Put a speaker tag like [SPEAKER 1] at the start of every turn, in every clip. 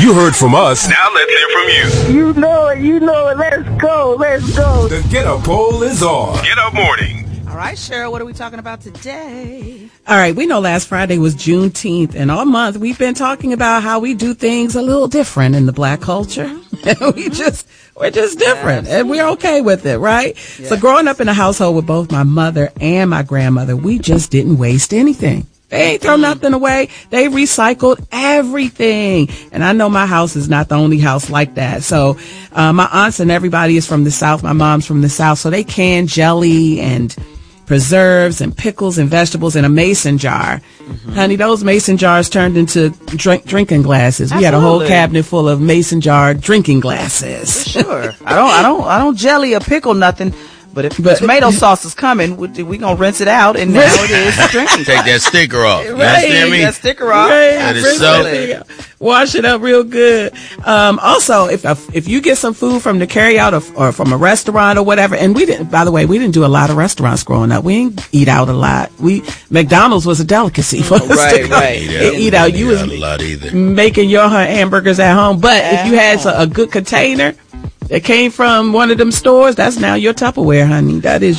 [SPEAKER 1] You heard from us.
[SPEAKER 2] Now let's hear from you.
[SPEAKER 3] You know it. Let's go.
[SPEAKER 1] The Get Up poll is on.
[SPEAKER 2] Get Up Morning.
[SPEAKER 4] All right, Cheryl, what are we talking about today?
[SPEAKER 5] All right, we know last Friday was Juneteenth, and all month we've been talking about how we do things a little different in the black culture. we're just different, and we're okay with it, right? Yes. So growing up in a household with both my mother and my grandmother, we just didn't waste anything. They ain't throw nothing away. They recycled everything. And I know my house is not the only house like that. So my aunts and everybody is from the South. My mom's from the South. So they can jelly and preserves and pickles and vegetables in a mason jar. Mm-hmm. Honey, those mason jars turned into drinking glasses.
[SPEAKER 4] Absolutely.
[SPEAKER 5] We had a whole cabinet full of mason jar drinking glasses.
[SPEAKER 4] For sure. I don't jelly or pickle nothing. But if the tomato sauce is coming, we gonna rinse it out, and now it is drinking.
[SPEAKER 6] Take that sticker off.
[SPEAKER 5] Right.
[SPEAKER 4] Take that sticker off.
[SPEAKER 5] Right.
[SPEAKER 6] That is so.
[SPEAKER 5] Wash it up real good. Also, if you get some food from the carryout or from a restaurant or whatever, and we didn't do a lot of restaurants growing up. We didn't eat out a lot. McDonald's was a delicacy for us to go eat out. You was
[SPEAKER 6] a lot either.
[SPEAKER 5] Making your hamburgers at home, but if you had a good container that came from one of them stores, that's now your Tupperware, honey. That is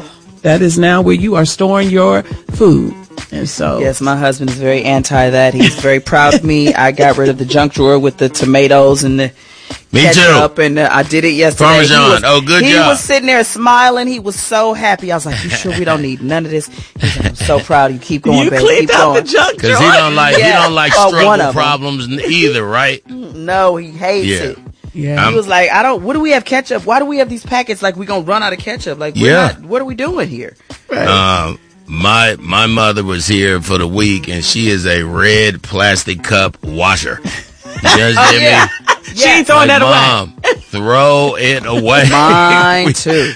[SPEAKER 5] now where you are storing your food. And so,
[SPEAKER 4] yes, my husband is very anti that. He's very proud of me. I got rid of the junk drawer with the tomatoes and the ketchup, and I did it yesterday.
[SPEAKER 6] Parmesan. Good job.
[SPEAKER 4] He was sitting there smiling. He was so happy. I was like, "You sure we don't need none of this?" He's like, "I'm so proud. You keep going,
[SPEAKER 5] you
[SPEAKER 4] baby.
[SPEAKER 5] cleaned
[SPEAKER 4] Keep
[SPEAKER 5] out
[SPEAKER 4] going."
[SPEAKER 5] The junk drawer.
[SPEAKER 6] Because he don't like struggle problems either, right?
[SPEAKER 4] No, he hates it.
[SPEAKER 5] Yeah.
[SPEAKER 4] He was like, what do we have ketchup? Why do we have these packets? Like, we gonna run out of ketchup? Like, what are we doing here?
[SPEAKER 5] Right.
[SPEAKER 6] My mother was here for the week, and she is a red plastic cup washer. She
[SPEAKER 5] ain't throwing that
[SPEAKER 6] away. Throw it away.
[SPEAKER 4] Mine too.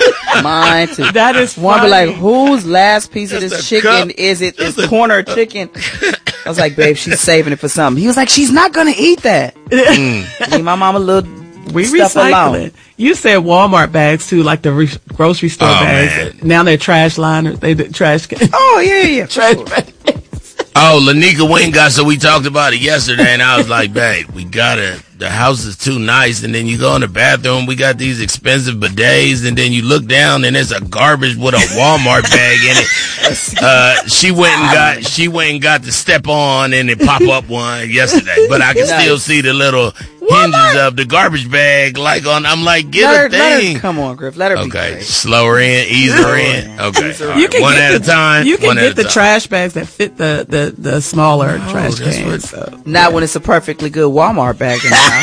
[SPEAKER 5] That is
[SPEAKER 4] one. Be like, whose last piece of this chicken is it? This corner chicken. I was like, babe, she's saving it for something. He was like, she's not gonna eat that. Leave my mama a little.
[SPEAKER 5] We recycle it. You said Walmart bags too, like the grocery store bags.
[SPEAKER 6] Man.
[SPEAKER 5] Now they're trash liners. They trash cans.
[SPEAKER 4] Oh yeah.
[SPEAKER 5] Trash bags.
[SPEAKER 6] Oh, Lanika went got, so we talked about it yesterday, and I was like, babe, the house is too nice, and then you go in the bathroom, we got these expensive bidets, and then you look down, and there's a garbage with a Walmart bag in it. She went and got the step on and it pop up one yesterday, but I can still see the little hinges of the garbage bag. I'm like, get a thing.
[SPEAKER 4] Come on, Griff, let her be.
[SPEAKER 6] Okay, slow her in, ease her in. Okay,
[SPEAKER 5] you can
[SPEAKER 6] one at a time.
[SPEAKER 5] You can get the trash bags that fit the smaller trash cans.
[SPEAKER 4] Not when it's a perfectly good Walmart bag in the house.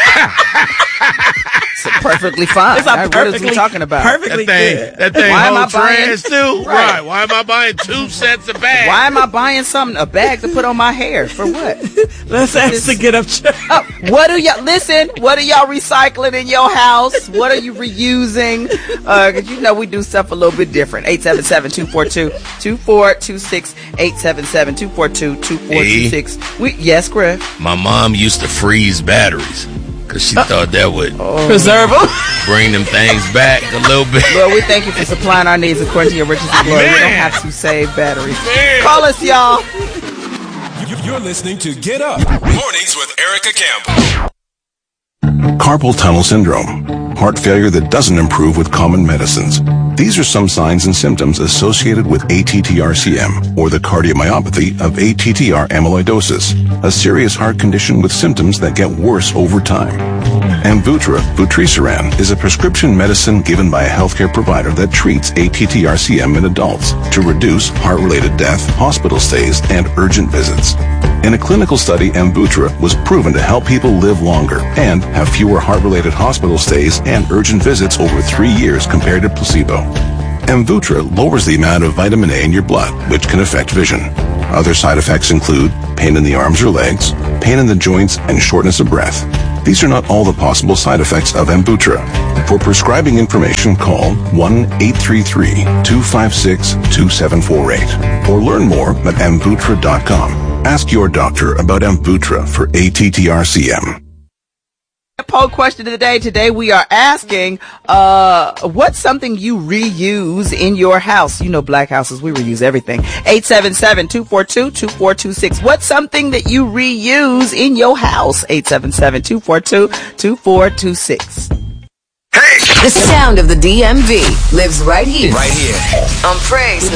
[SPEAKER 4] It's perfectly fine. What are we talking about?
[SPEAKER 5] Perfectly good.
[SPEAKER 6] That thing holds trash too? Right. Why am I buying 2 sets of bags?
[SPEAKER 4] Why am I buying a bag to put on my hair? For what?
[SPEAKER 5] Let's ask the Get Up show.
[SPEAKER 4] What are y'all recycling in your house? What are you reusing? Because we do stuff a little bit different. 877-242-2426. 877-242-2426. Yes, Griff.
[SPEAKER 6] My mom used to freeze batteries. Because she thought that would
[SPEAKER 5] preserve them,
[SPEAKER 6] bring them things back a little bit.
[SPEAKER 4] Lord, we thank you for supplying our needs according to your riches and glory. We don't have to save batteries. Call us, y'all.
[SPEAKER 1] You're listening to Get Up Mornings with Erica Campbell.
[SPEAKER 7] Carpal tunnel syndrome, heart failure that doesn't improve with common medicines. These are some signs and symptoms associated with ATTR-CM, or the cardiomyopathy of ATTR amyloidosis, a serious heart condition with symptoms that get worse over time. Amvuttra, vutrisiran, is a prescription medicine given by a healthcare provider that treats ATTR-CM in adults to reduce heart-related death, hospital stays, and urgent visits. In a clinical study, Amvuttra was proven to help people live longer and have fewer heart-related hospital stays and urgent visits over 3 years compared to placebo. Amvuttra lowers the amount of vitamin A in your blood, which can affect vision. Other side effects include pain in the arms or legs, pain in the joints, and shortness of breath. These are not all the possible side effects of Amvuttra. For prescribing information, call 1-833-256-2748 or learn more at amvuttra.com. Ask your doctor about Amvuttra for ATTR-CM.
[SPEAKER 4] poll question of the day. Today we are asking, what's something you reuse in your house? You know, black houses, we reuse everything. 877-242-2426. What's something that you reuse in your house? 877-242-2426.
[SPEAKER 2] The sound of the DMV lives right here.
[SPEAKER 1] Right here.
[SPEAKER 2] On Praise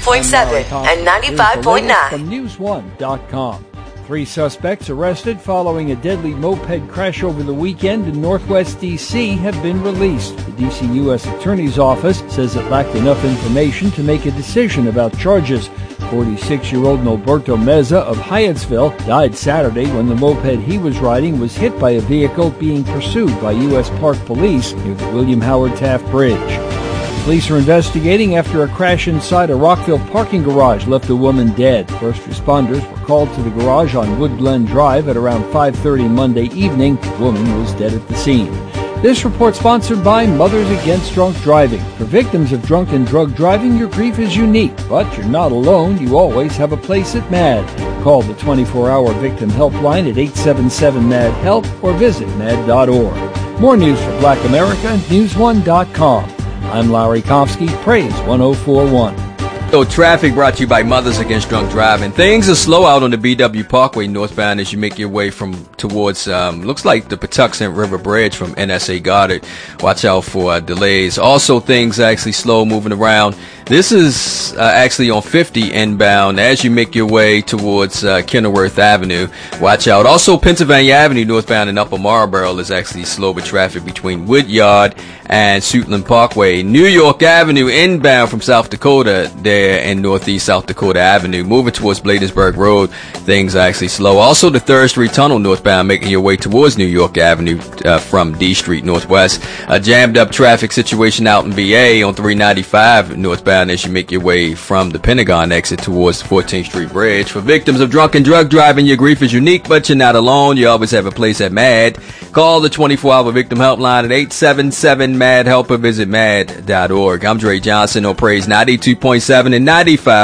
[SPEAKER 2] 92.7 and 95.9.
[SPEAKER 8] From News1.com. 3 suspects arrested following a deadly moped crash over the weekend in Northwest D.C. have been released. The D.C. U.S. Attorney's Office says it lacked enough information to make a decision about charges. 46-year-old Norberto Meza of Hyattsville died Saturday when the moped he was riding was hit by a vehicle being pursued by U.S. Park Police near the William Howard Taft Bridge. Police are investigating after a crash inside a Rockville parking garage left a woman dead. First responders were called to the garage on Woodglen Drive at around 5:30 Monday evening. The woman was dead at the scene. This report sponsored by Mothers Against Drunk Driving. For victims of drunk and drug driving, your grief is unique, but you're not alone. You always have a place at MAD. Call the 24-hour victim helpline at 877-MAD-HELP or visit mad.org. More news for Black America, News1.com. I'm Larry Kofsky, Praise 1041.
[SPEAKER 9] So traffic brought to you by Mothers Against Drunk Driving. Things are slow out on the BW Parkway northbound as you make your way towards looks like the Patuxent River Bridge from NSA Goddard. Watch out for delays. Also, things actually slow moving around. This is actually on 50 inbound as you make your way towards Kenilworth Avenue. Watch out. Also, Pennsylvania Avenue northbound in Upper Marlboro is actually slow with traffic between Woodyard and Suitland Parkway. New York Avenue inbound from South Dakota there in Northeast South Dakota Avenue. Moving towards Bladensburg Road, things are actually slow. Also, the 3rd Street Tunnel northbound making your way towards New York Avenue from D Street Northwest. A jammed up traffic situation out in VA on 395 northbound as you make your way from the Pentagon exit towards the 14th Street Bridge. For victims of drunk and drug driving, your grief is unique, but you're not alone. You always have a place at MAD. Call the 24-hour victim helpline at 877-MAD-HELP or visit mad.org. I'm Dre Johnson on Praise 92.7 and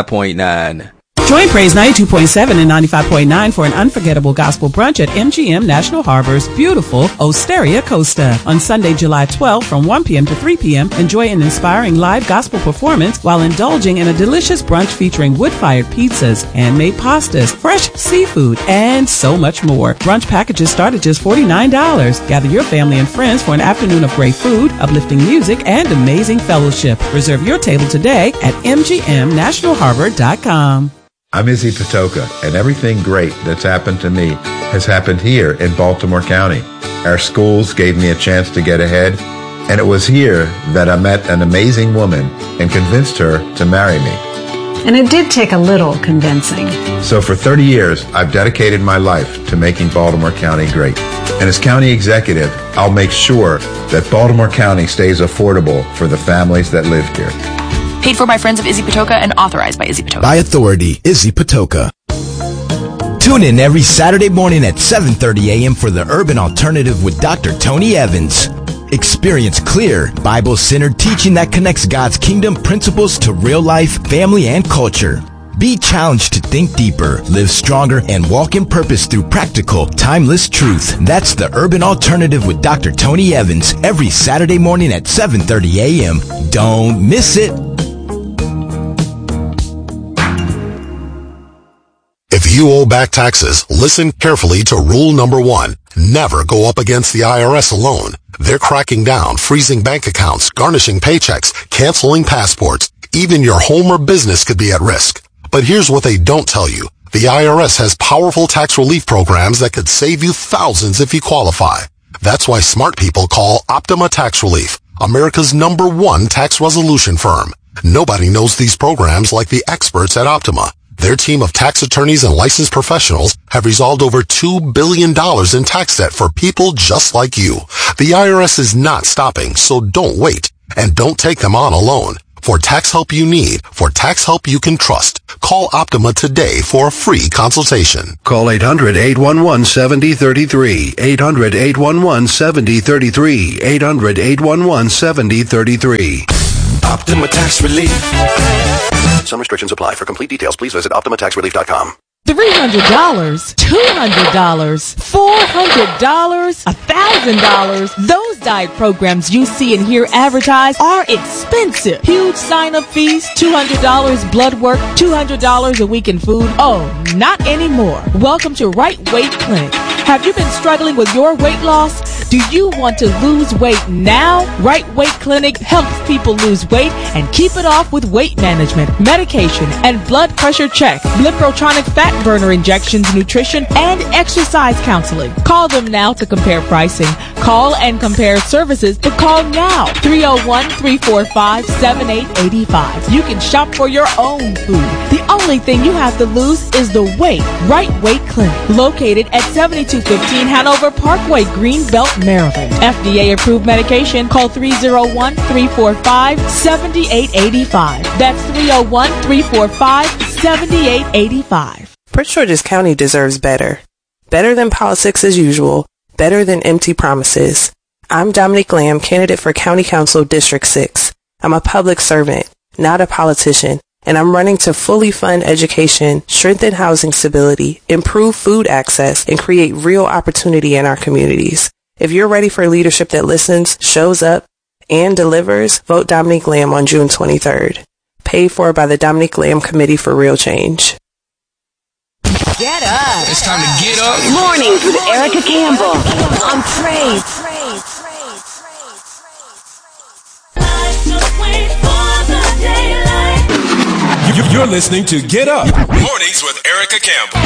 [SPEAKER 9] 95.9.
[SPEAKER 5] Join Praise 92.7 and 95.9 for an unforgettable gospel brunch at MGM National Harbor's beautiful Osteria Costa. On Sunday, July 12th from 1 p.m. to 3 p.m., enjoy an inspiring live gospel performance while indulging in a delicious brunch featuring wood-fired pizzas, handmade pastas, fresh seafood, and so much more. Brunch packages start at just $49. Gather your family and friends for an afternoon of great food, uplifting music, and amazing fellowship. Reserve your table today at mgmnationalharbor.com.
[SPEAKER 10] I'm Izzy Patoka, and everything great that's happened to me has happened here in Baltimore County. Our schools gave me a chance to get ahead, and it was here that I met an amazing woman and convinced her to marry me.
[SPEAKER 11] And it did take a little convincing.
[SPEAKER 10] So for 30 years, I've dedicated my life to making Baltimore County great. And as county executive, I'll make sure that Baltimore County stays affordable for the families that live here.
[SPEAKER 12] Paid for by friends of Izzy Patoka and authorized by Izzy Patoka.
[SPEAKER 13] By authority, Izzy Patoka. Tune in every Saturday morning at 7:30 a.m. for the Urban Alternative with Dr. Tony Evans. Experience clear, Bible-centered teaching that connects God's kingdom principles to real life, family, and culture. Be challenged to think deeper, live stronger, and walk in purpose through practical, timeless truth. That's the Urban Alternative with Dr. Tony Evans every Saturday morning at 7:30 a.m. Don't miss it.
[SPEAKER 14] If you owe back taxes, listen carefully to rule number 1. Never go up against the IRS alone. They're cracking down, freezing bank accounts, garnishing paychecks, canceling passports. Even your home or business could be at risk. But here's what they don't tell you. The IRS has powerful tax relief programs that could save you thousands if you qualify. That's why smart people call Optima Tax Relief, America's #1 tax resolution firm. Nobody knows these programs like the experts at Optima. Their team of tax attorneys and licensed professionals have resolved over $2 billion in tax debt for people just like you. The IRS is not stopping, so don't wait. And don't take them on alone. For tax help you need, for tax help you can trust, call Optima today for a free consultation.
[SPEAKER 15] Call 800-811-7033, 800-811-7033, 800-811-7033.
[SPEAKER 14] Optima Tax Relief. Some restrictions apply. For complete details, please visit OptimaTaxRelief.com.
[SPEAKER 15] $300, $200, $400, $1,000. Those diet programs you see and hear advertised are expensive. Huge sign-up fees, $200 blood work, $200 a week in food. Oh, not anymore. Welcome to Right Weight Clinic. Have you been struggling with your weight loss? Do you want to lose weight now? Right Weight Clinic helps people lose weight and keep it off with weight management, medication, and blood pressure checks, Lipotronic fat burner injections, nutrition, and exercise counseling. Call them now to compare pricing. Call and compare services, but call now. 301-345-7885. You can shop for your own food. The only thing you have to lose is the weight. Right Weight Clinic, located at 7215 Hanover Parkway, Greenbelt, Maryland. FDA approved medication. Call 301-345-7885. That's 301-345-7885.
[SPEAKER 16] Prince George's County deserves better. Better than politics as usual. Better than empty promises. I'm Dominique Lamb, candidate for County Council District 6. I'm a public servant, not a politician, and I'm running to fully fund education, strengthen housing stability, improve food access, and create real opportunity in our communities. If you're ready for leadership that listens, shows up, and delivers, vote Dominique Lamb on June 23rd. Paid for by the Dominique Lamb Committee for Real Change.
[SPEAKER 2] Get up.
[SPEAKER 1] It's time to get up.
[SPEAKER 2] Mornings with Erica Campbell on Praise.
[SPEAKER 1] You're listening to Get Up. Mornings with Erica Campbell.